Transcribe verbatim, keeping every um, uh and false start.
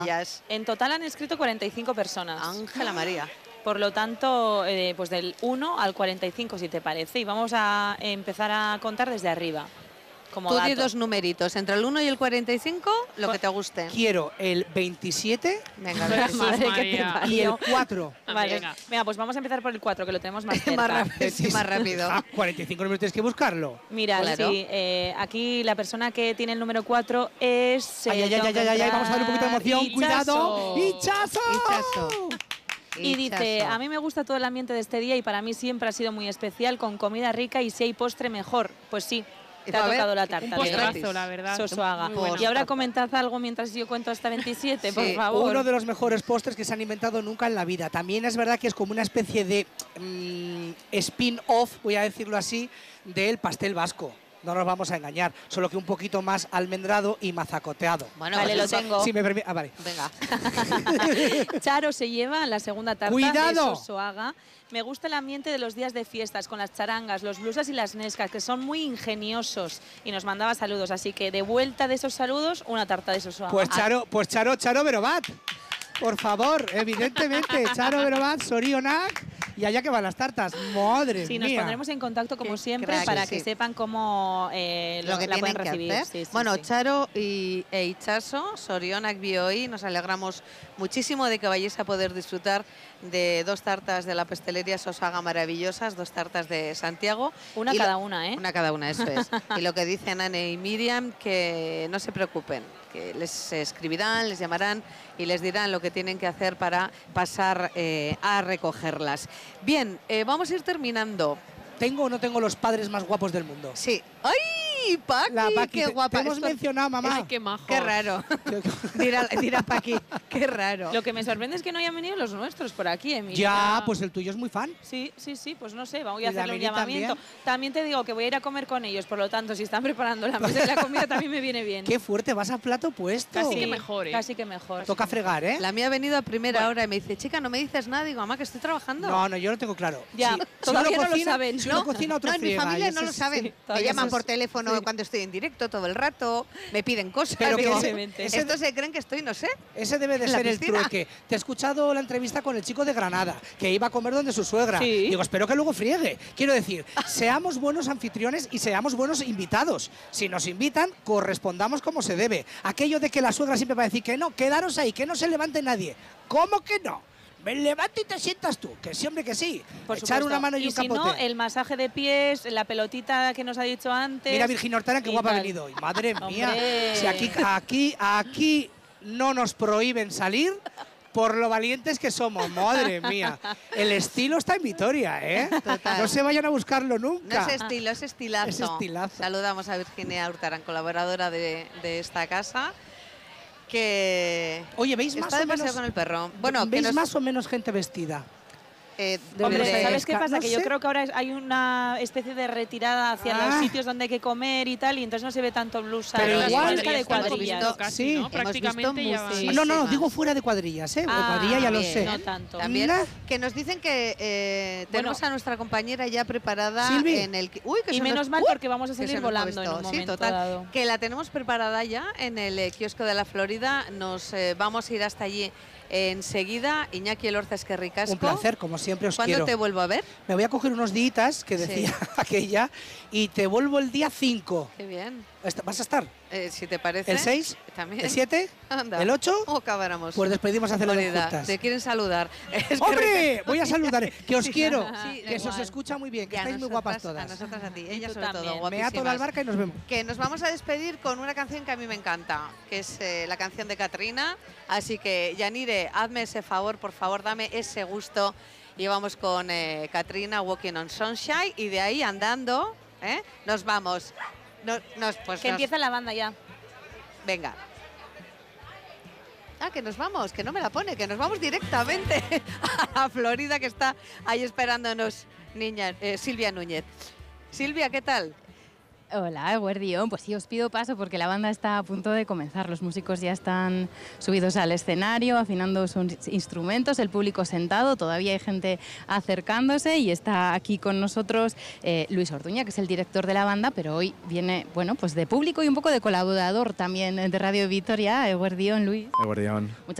Yes. En total han escrito cuarenta y cinco personas. Ángela María. Por lo tanto, eh, pues del uno al cuarenta y cinco, si te parece. Y vamos a empezar a contar desde arriba. Como Tú dato. di dos numeritos, entre el uno y el cuarenta y cinco, lo que te guste. Quiero el veintisiete. Venga, a ver. Madre que te Y parió. el cuatro. Vale. Venga. Venga, pues vamos a empezar por el cuatro, que lo tenemos más cerca. más, rápido, sí, más rápido. Ah, cuarenta y cinco números tienes que buscarlo. Mira, Claro. sí, eh, aquí la persona que tiene el número cuatro es... Ay, ay, ay, ay, ay, ay, ay, vamos a ver un poquito de emoción. Ichazo. ¡Cuidado! ¡Hichazo! Hichazo. Y dice, a mí me gusta todo el ambiente de este día y para mí siempre ha sido muy especial, con comida rica y si hay postre mejor. Pues sí, te A ha ver, tocado la un tarta. postre Diego. gratis. la verdad. Sosuaga. Muy bueno. Y ahora comentad algo mientras yo cuento hasta veintisiete, por Sí, favor. Uno de los mejores postres que se han inventado nunca en la vida. También es verdad que es como una especie de mm, spin-off, voy a decirlo así, del pastel vasco. No nos vamos a engañar, solo que un poquito más almendrado y mazacoteado. Bueno, Vale, pues lo eso- tengo. Si me permite. Ah, vale. Venga. Charo se lleva la segunda tarta ¡Cuidado! de Sosoaga. Me gusta el ambiente de los días de fiestas con las charangas, los blusas y las nescas, que son muy ingeniosos. Y nos mandaba saludos, así que de vuelta de esos saludos, una tarta de Sosoaga. Pues Charo, pues Charo, Charo Berobat. Por favor, evidentemente, Charo Berobat, Sorionak, y allá que van las tartas. Madre Sí, mía. nos pondremos en contacto como Qué siempre crack, para sí. que sepan cómo eh, Lo que la tienen pueden que recibir. hacer. Sí, sí, bueno, sí. Charo y e Ichazo, Sorionak Bioi, nos alegramos muchísimo de que vayáis a poder disfrutar de dos tartas de la pastelería Sosaga maravillosas, dos tartas de Santiago. Una Y lo- cada una, ¿eh? Una cada una, eso es. Y lo que dicen Anne y Miriam, que no se preocupen, que les escribirán, les llamarán y les dirán lo que tienen que hacer para pasar eh, a recogerlas. Bien, eh, vamos a ir terminando. ¿Tengo o no tengo los padres más guapos del mundo? Sí. ¡Ay, Paqui! La Paqui, ¡Qué te- guapa! Te hemos Esto- mencionado, mamá. Ay, qué majo. ¡Qué raro! dirá, dirá Paqui, ¡qué raro! Lo que me sorprende es que no hayan venido los nuestros por aquí, Emilia. Ya, pues el tuyo es muy fan. Sí, sí, sí, pues no sé, voy Y a la hacerle un Miri llamamiento. también. También. te digo que voy a ir a comer con ellos, por lo tanto, si están preparando la mesa de la comida también me viene bien. Qué fuerte, vas a plato puesto. Casi Sí, que mejor, ¿eh? Casi que mejor. Toca fregar, ¿eh? La mía ha venido a primera Bueno. hora y me dice, chica, no me dices nada. Digo, mamá, que estoy trabajando. No, no, yo lo tengo claro. Ya, Si- si todavía uno no lo cocina- saben. Si uno cocina, otro no, en mi friega, y familia eso no lo es- saben. sí, me todavía llaman eso por es- teléfono sí. cuando estoy en directo todo el rato, me piden cosas. Pero que digo, ese- ese- estos se creen que estoy, no sé. Ese debe de en la ser el piscina. trueque. Te he escuchado la entrevista con el chico de Granada, que iba a comer donde su suegra. Sí. Digo, espero que luego friegue. Quiero decir, seamos buenos anfitriones y seamos buenos invitados. Si nos invitan, correspondamos como se debe. Aquello de que la suegra siempre va a decir que no, quedaros ahí, que no se levante nadie. ¿Cómo que no? Me levanto y te sientas tú. Que siempre que sí. Por Echar supuesto. una mano y, un si capote. no, el masaje de pies, la pelotita que nos ha dicho antes. Mira Virginia Hortara, qué y guapa ha tal. venido hoy. Madre mía. Hombre. Si aquí, aquí, aquí no nos prohíben salir por lo valientes que somos. Madre mía. El estilo está en Vitoria, ¿eh? Total. No se vayan a buscarlo No nunca. es estilo, es estilazo. Es estilazo. Saludamos a Virginia Hurtarán, colaboradora de, de esta casa, que Oye, ¿veis más está o de paseo menos, con el perro. Bueno, que ¿veis nos- más o menos gente vestida? eh, de Hombre, de- ¿sabes qué no pasa? Que yo sé. creo que ahora es- hay una especie de retirada hacia Ah. los sitios donde hay que comer y tal, y entonces no se ve tanto blusa. Pero la igual- música de hemos cuadrillas. visto- Casi, Sí. ¿no? Hemos Prácticamente visto ya van. musi- No, no, no, Muchísimas. digo fuera de cuadrillas, ¿eh? De Ah, cuadrilla ya lo bien. sé. No tanto. También Nah. que nos dicen que eh, tenemos Bueno. a nuestra compañera ya preparada Silvi. en el uy que Y se menos nos- mal ¡Uy! porque vamos a que salir se nos ha volando en visto. un Sí, momento total. dado. Que la tenemos preparada ya en el eh, kiosco de la Florida. Nos eh, vamos a ir hasta allí enseguida. Iñaki Elorza Esquerricasco. Un placer, como siempre os ¿Cuándo quiero. te vuelvo a ver? Me voy a coger unos días que decía Sí. aquella y te vuelvo el día cinco. Qué bien. Esta- ¿Vas a estar? Eh, si te parece. ¿El seis? También. ¿El siete? Anda. ¿El ocho? O acabáramos. Pues despedimos a hacerlo de Florida, juntas. te quieren saludar. Es que ¡Hombre! Voy a saludar. Que os Sí. quiero. Sí, que se os igual. escucha muy bien. Que Y a estáis muy nosotras- guapas todas. A nosotras, a ti. Y Ellas tú sobre todo, también. Me ato la guapísimas. albarca y nos vemos. Que nos vamos a despedir con una canción que a mí me encanta, que es eh, la canción de Katrina. Así que, Yanire, hazme ese favor, por favor, dame ese gusto. Y vamos con eh, Katrina, Walking on Sunshine, y de ahí andando, ¿eh? Nos vamos. No- nos, pues Que nos- empieza la banda ya. Venga. Ah, que nos vamos, que no me la pone, que nos vamos directamente a Florida, que está ahí esperándonos niña, eh, Silvia Núñez. Silvia, ¿qué tal? Hola, Eguerdión. Pues sí, os pido paso porque la banda está a punto de comenzar. Los músicos ya están subidos al escenario, afinando sus instrumentos, el público sentado, todavía hay gente acercándose y está aquí con nosotros eh, Luis Orduña, que es el director de la banda, pero hoy viene, bueno, pues de público y un poco de colaborador también de Radio Vitoria. Eguerdión, Luis. Eguerdión. Muchas